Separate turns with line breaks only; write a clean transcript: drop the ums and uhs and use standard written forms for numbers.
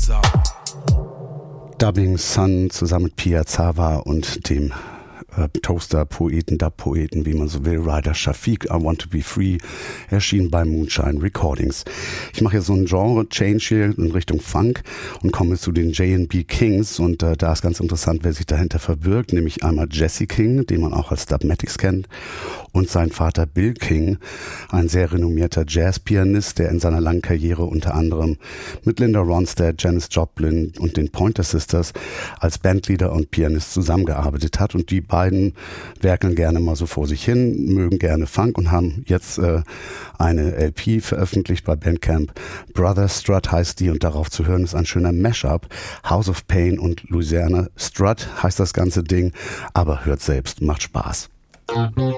Dubbing Sun zusammen mit Piazzawa und dem Toaster-Poeten, Dub-Poeten, wie man so will, Ryder Shafiq, I Want to Be Free, erschien bei Moonshine Recordings. Ich mache jetzt so einen Genre-Change hier in Richtung Funk und komme zu den J&B Kings und da ist ganz interessant, wer sich dahinter verbirgt, nämlich einmal Jesse King, den man auch als Dubmatics kennt, und sein Vater Bill King, ein sehr renommierter Jazz-Pianist, der in seiner langen Karriere unter anderem mit Linda Ronstadt, Janis Joplin und den Pointer Sisters als Bandleader und Pianist zusammengearbeitet hat, und die beiden werkeln gerne mal so vor sich hin, mögen gerne Funk und haben jetzt eine LP veröffentlicht bei Bandcamp. Brother Strut heißt die, und darauf zu hören ist ein schöner Mashup. House of Pain und Louisiana Strut heißt das ganze Ding, aber hört selbst, macht Spaß.